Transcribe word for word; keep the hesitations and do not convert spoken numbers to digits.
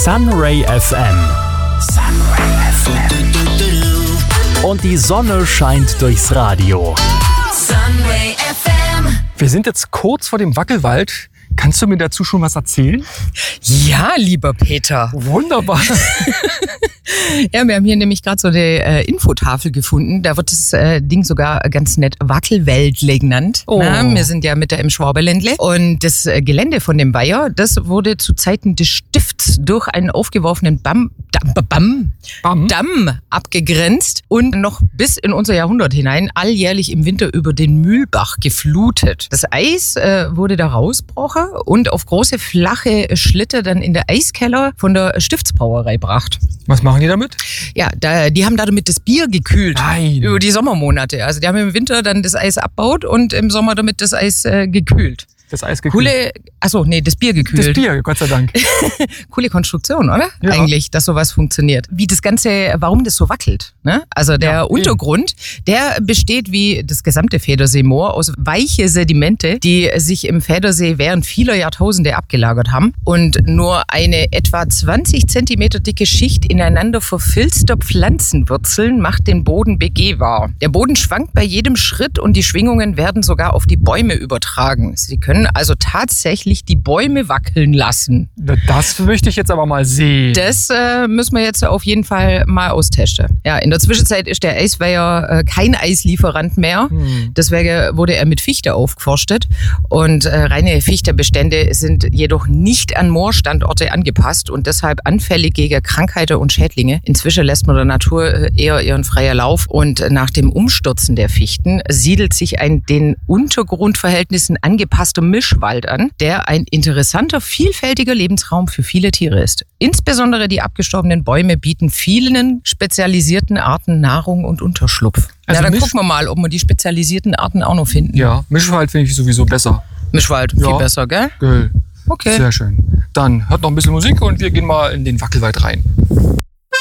Sunray F M. Sunray F M. Und die Sonne scheint durchs Radio. Sunray F M. Wir sind jetzt kurz vor dem Wackelwald. Kannst du mir dazu schon was erzählen? Ja, lieber Peter. Wunderbar. Ja, wir haben hier nämlich gerade so eine äh, Infotafel gefunden. Da wird das äh, Ding sogar ganz nett Wackelwäldle genannt. Oh. Na, wir sind ja Mitte im Schwaberländle. Und das äh, Gelände von dem Weiher, das wurde zu Zeiten des Stifts durch einen aufgeworfenen Bam, Damm, Bam, Bam. Damm abgegrenzt und noch bis in unser Jahrhundert hinein alljährlich im Winter über den Mühlbach geflutet. Das Eis äh, wurde da rausgebrochen und auf große flache Schlitter dann in der Eiskeller von der Stiftsbrauerei gebracht. Was machen die damit? Ja, da, die haben damit das Bier gekühlt. Nein. Über die Sommermonate. Also die haben im Winter dann das Eis abbaut und im Sommer damit das Eis äh, gekühlt. Das Eis gekühlt. Coole, achso, nee, das Bier gekühlt. Das Bier, Gott sei Dank. Coole Konstruktion, oder? Ja. Eigentlich, dass sowas funktioniert. Wie das Ganze, warum das so wackelt. Ne? Also der Ja, Untergrund, der besteht wie das gesamte Federseemoor aus weiche Sedimente, die sich im Federsee während vieler Jahrtausende abgelagert haben. Und nur eine etwa zwanzig Zentimeter dicke Schicht ineinander verfilzter Pflanzenwurzeln macht den Boden begehbar. Der Boden schwankt bei jedem Schritt und die Schwingungen werden sogar auf die Bäume übertragen. Sie können also tatsächlich die Bäume wackeln lassen. Das möchte ich jetzt aber mal sehen. Das äh, müssen wir jetzt auf jeden Fall mal austesten. Ja, in der Zwischenzeit ist der Eisweiher äh, kein Eislieferant mehr. Hm. Deswegen wurde er mit Fichte aufgeforstet. Und äh, reine Fichtebestände sind jedoch nicht an Moorstandorte angepasst und deshalb anfällig gegen Krankheiten und Schädlinge. Inzwischen lässt man der Natur äh, eher ihren freien Lauf. Und nach dem Umstürzen der Fichten siedelt sich ein den Untergrundverhältnissen angepasster Mischwald an, der ein interessanter, vielfältiger Lebensraum für viele Tiere ist. Insbesondere die abgestorbenen Bäume bieten vielen spezialisierten Arten Nahrung und Unterschlupf. Also Na, dann Misch- gucken wir mal, ob wir die spezialisierten Arten auch noch finden. Ja, Mischwald finde ich sowieso besser. Mischwald, Ja. viel besser, gell? Geil. Okay. Sehr schön. Dann hört noch ein bisschen Musik und wir gehen mal in den Wackelwald rein.